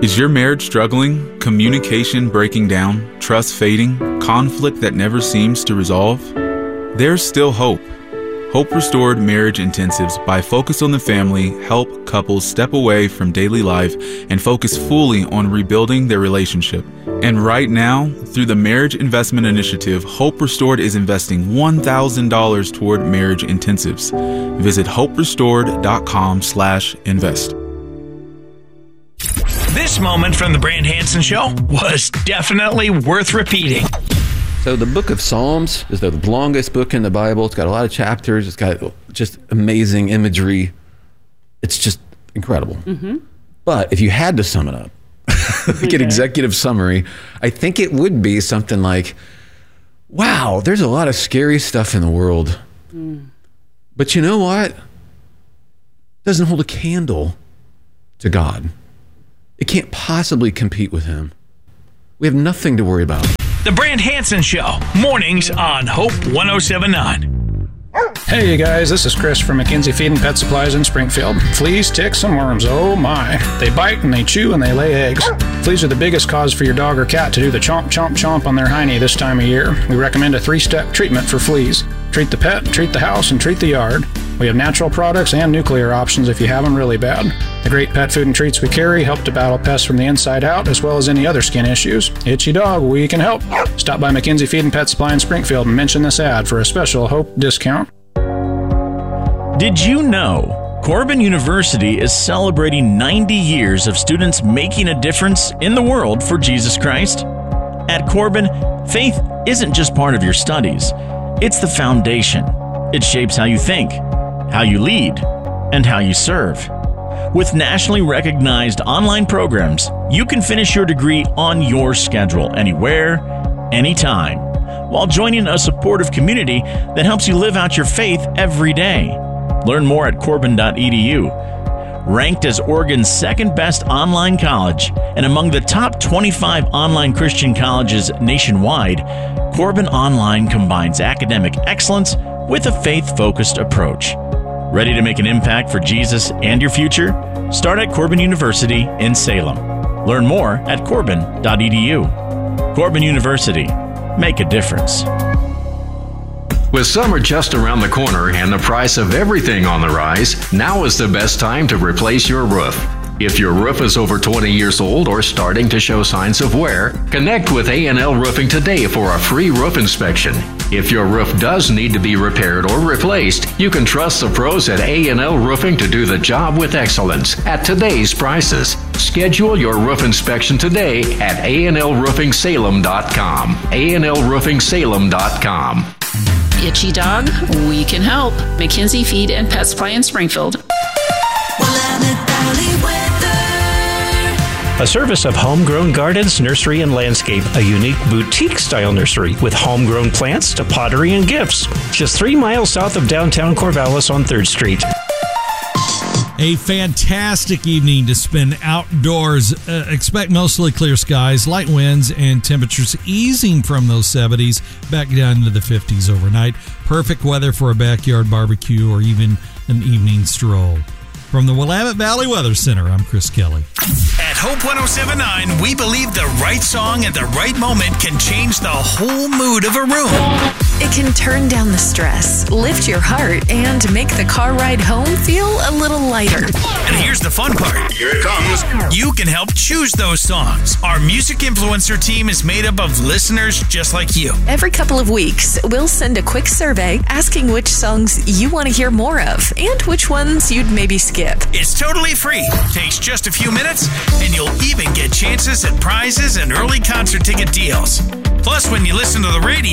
Is your marriage struggling? Communication breaking down? Trust fading? Conflict that never seems to resolve? There's still hope. Hope Restored Marriage Intensives by Focus on the Family help couples step away from daily life and focus fully on rebuilding their relationship. And right now, through the Marriage Investment Initiative, Hope Restored is investing $1,000 toward marriage intensives. Visit hoperestored.com/invest. This moment from the Brand Hansen Show was definitely worth repeating. So the book of Psalms is the longest book in the Bible. It's got a lot of chapters. It's got just amazing imagery. It's just incredible. Mm-hmm. But if you had to sum it up, like an executive summary, I think it would be something like, wow, there's a lot of scary stuff in the world. Mm. But you know what? It doesn't hold a candle to God. It can't possibly compete with him. We have nothing to worry about. The Brand Hansen Show, mornings on Hope 107.9. Hey, you guys, this is Chris from McKenzie Feed and Pet Supplies in Springfield. Fleas, ticks, and worms, oh my. They bite and they chew and they lay eggs. Fleas are the biggest cause for your dog or cat to do the chomp, chomp, chomp on their hiney this time of year. We recommend a 3-step treatment for fleas. Treat the pet, treat the house, and treat the yard. We have natural products and nuclear options if you have them really bad. The great pet food and treats we carry help to battle pests from the inside out, as well as any other skin issues. Itchy dog, we can help. Stop by McKenzie Feed and Pet Supply in Springfield and mention this ad for a special Hope discount. Did you know Corbin University is celebrating 90 years of students making a difference in the world for Jesus Christ? At Corbin, faith isn't just part of your studies. It's the foundation. It shapes how you think, how you lead, and how you serve. With nationally recognized online programs, you can finish your degree on your schedule, anywhere, anytime, while joining a supportive community that helps you live out your faith every day. Learn more at corbin.edu. Ranked as Oregon's second best online college and among the top 25 online Christian colleges nationwide, Corbin Online combines academic excellence with a faith-focused approach. Ready to make an impact for Jesus and your future? Start at Corbin University in Salem. Learn more at corbin.edu. Corbin University. Make a difference. With summer just around the corner and the price of everything on the rise, now is the best time to replace your roof. If your roof is over 20 years old or starting to show signs of wear, connect with A&L Roofing today for a free roof inspection. If your roof does need to be repaired or replaced, you can trust the pros at A&L Roofing to do the job with excellence at today's prices. Schedule your roof inspection today at ANLRoofingSalem.com. ANLRoofingSalem.com. Itchy dog, we can help. McKenzie Feed and Pet Supply in Springfield. A service of Homegrown Gardens, Nursery and Landscape, a unique boutique-style nursery with homegrown plants to pottery and gifts. Just 3 miles south of downtown Corvallis on 3rd Street. A fantastic evening to spend outdoors. Expect mostly clear skies, light winds, and temperatures easing from those 70s back down into the 50s overnight. Perfect weather for a backyard barbecue or even an evening stroll. From the Willamette Valley Weather Center, I'm Chris Kelly. At Hope 107.9, we believe the right song at the right moment can change the whole mood of a room. It can turn down the stress, lift your heart, and make the car ride home feel a little lighter. And here's the fun part. Here it comes. You can help choose those songs. Our music influencer team is made up of listeners just like you. Every couple of weeks, we'll send a quick survey asking which songs you want to hear more of and which ones you'd maybe skip. It's totally free, takes just a few minutes, and you'll even get chances at prizes and early concert ticket deals. Plus, when you listen to the radio,